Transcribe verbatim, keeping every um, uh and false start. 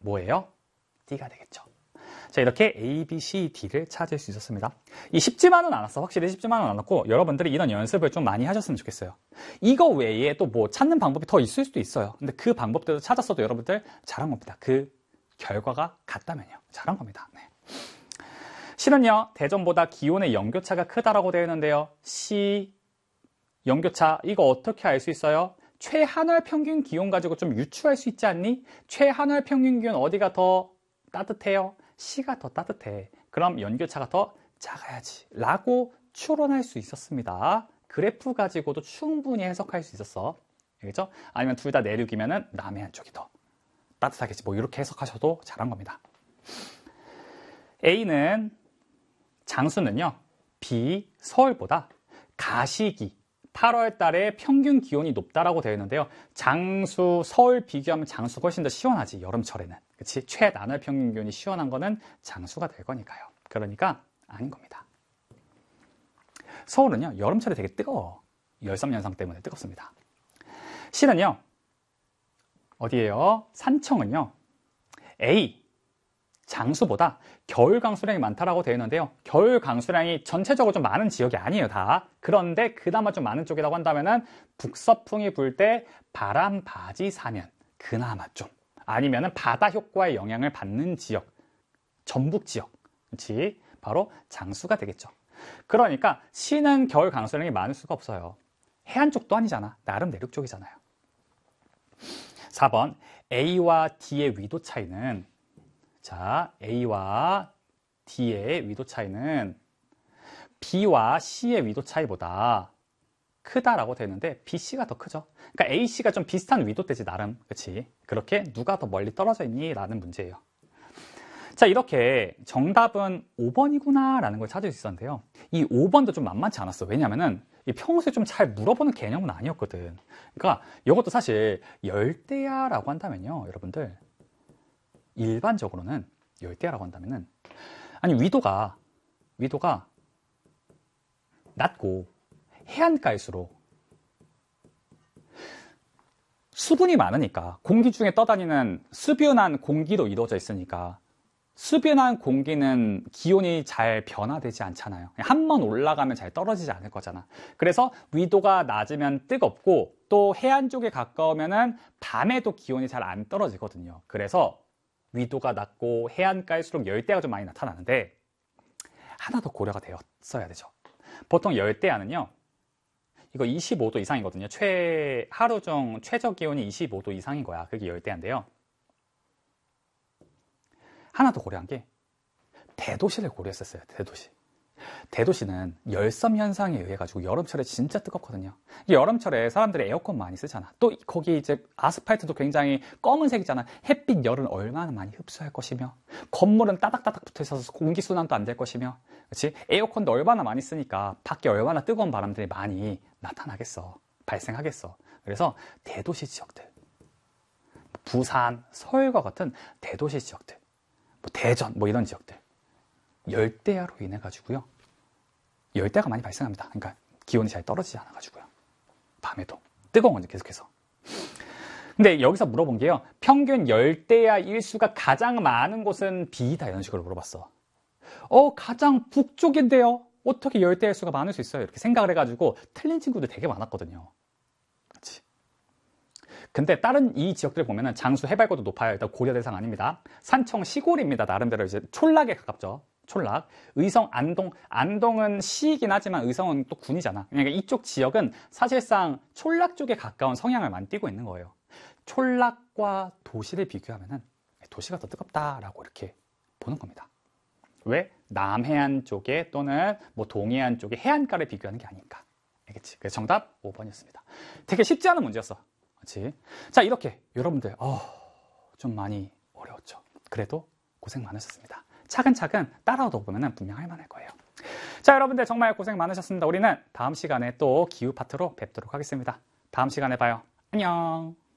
뭐예요? D가 되겠죠. 자, 이렇게 A, B, C, D를 찾을 수 있었습니다. 이 쉽지만은 않았어. 확실히 쉽지만은 않았고, 여러분들이 이런 연습을 좀 많이 하셨으면 좋겠어요. 이거 외에 또 뭐 찾는 방법이 더 있을 수도 있어요. 근데 그 방법대로 찾았어도 여러분들 잘한 겁니다. 그 결과가 같다면요. 잘한 겁니다. 네. C는요, 대전보다 기온의 연교차가 크다라고 되어 있는데요. C, 연교차, 이거 어떻게 알 수 있어요? 최한월 평균 기온 가지고 좀 유추할 수 있지 않니? 최한월 평균 기온 어디가 더 따뜻해요? C가 더 따뜻해. 그럼 연교차가 더 작아야지 라고 추론할 수 있었습니다. 그래프 가지고도 충분히 해석할 수 있었어. 알겠죠? 아니면 둘 다 내륙이면은 남해안 쪽이 더 따뜻하겠지. 뭐 이렇게 해석하셔도 잘한 겁니다. A는 장수는요, B, 서울보다 가시기 팔월 달에 평균 기온이 높다라고 되어 있는데요. 장수, 서울 비교하면 장수가 훨씬 더 시원하지, 여름철에는. 그치? 최난월 평균 기온이 시원한 거는 장수가 될 거니까요. 그러니까 아닌 겁니다. 서울은요, 여름철에 되게 뜨거워. 열섬 현상 때문에 뜨겁습니다. C는요, 어디예요? 산청은요, A, 장수보다 겨울 강수량이 많다라고 되어 있는데요. 겨울 강수량이 전체적으로 좀 많은 지역이 아니에요, 다. 그런데 그나마 좀 많은 쪽이라고 한다면은 북서풍이 불 때 바람 바지 사면 그나마 좀, 아니면은 바다 효과의 영향을 받는 지역, 전북 지역, 그렇지? 바로 장수가 되겠죠. 그러니까 C는 겨울 강수량이 많을 수가 없어요. 해안 쪽도 아니잖아. 나름 내륙 쪽이잖아요. 사 번, A와 D의 위도 차이는, 자, A와 D의 위도 차이는 B와 C의 위도 차이보다 크다라고 되는데 B, C가 더 크죠. 그러니까 A, C가 좀 비슷한 위도대지 나름. 그렇지? 그렇게 누가 더 멀리 떨어져 있니? 라는 문제예요. 자, 이렇게 정답은 오 번이구나 라는 걸 찾을 수 있었는데요. 이 오 번도 좀 만만치 않았어. 왜냐면은 평소에 좀 잘 물어보는 개념은 아니었거든. 그러니까 이것도 사실 열대야 라고 한다면요, 여러분들 일반적으로는 열대야라고 한다면은, 아니 위도가 위도가 낮고 해안가일수록 수분이 많으니까, 공기 중에 떠다니는 수변한 공기로 이루어져 있으니까 수변한 공기는 기온이 잘 변화되지 않잖아요. 한 번 올라가면 잘 떨어지지 않을 거잖아. 그래서 위도가 낮으면 뜨겁고, 또 해안 쪽에 가까우면은 밤에도 기온이 잘 안 떨어지거든요. 그래서 위도가 낮고 해안가일수록 열대야가 좀 많이 나타나는데, 하나 더 고려가 되었어야 되죠. 보통 열대야는요, 이거 이십오 도 이상이거든요. 최, 하루 중 최저 기온이 이십오 도 이상인 거야. 그게 열대야인데요. 하나 더 고려한 게 대도시를 고려했었어요. 대도시. 대도시는 열섬 현상에 의해 가지고 여름철에 진짜 뜨겁거든요. 여름철에 사람들이 에어컨 많이 쓰잖아. 또 거기 이제 아스팔트도 굉장히 검은색이잖아. 햇빛, 열은 얼마나 많이 흡수할 것이며, 건물은 따닥따닥 붙어 있어서 공기 순환도 안 될 것이며, 그렇지? 에어컨도 얼마나 많이 쓰니까 밖에 얼마나 뜨거운 바람들이 많이 나타나겠어, 발생하겠어. 그래서 대도시 지역들, 부산, 서울과 같은 대도시 지역들, 뭐 대전, 뭐 이런 지역들, 열대야로 인해 가지고요, 열대야가 많이 발생합니다. 그러니까 기온이 잘 떨어지지 않아 가지고요, 밤에도 뜨거운 건지 계속해서. 근데 여기서 물어본 게요, 평균 열대야 일수가 가장 많은 곳은 B다, 이런 식으로 물어봤어. 어, 가장 북쪽인데요, 어떻게 열대야 일수가 많을 수 있어요? 이렇게 생각을 해가지고 틀린 친구들 되게 많았거든요. 그렇지? 근데 다른 이 지역들 보면은 장수 해발고도 높아요. 일단 고려 대상 아닙니다. 산청 시골입니다. 나름대로 이제 촌락에 가깝죠. 촌락. 의성, 안동, 안동은 시이긴 하지만 의성은 또 군이잖아. 그러니까 이쪽 지역은 사실상 촌락 쪽에 가까운 성향을 많이 띠고 있는 거예요. 촌락과 도시를 비교하면은 도시가 더 뜨겁다라고 이렇게 보는 겁니다. 왜? 남해안 쪽에 또는 뭐 동해안 쪽에 해안가를 비교하는 게 아닐까. 알겠지? 그래서 정답 오 번이었습니다. 되게 쉽지 않은 문제였어. 그렇지? 자, 이렇게 여러분들 어, 좀 많이 어려웠죠. 그래도 고생 많으셨습니다. 차근차근 따라오다 보면 분명 할만할 거예요. 자, 여러분들 정말 고생 많으셨습니다. 우리는 다음 시간에 또 기후 파트로 뵙도록 하겠습니다. 다음 시간에 봐요. 안녕.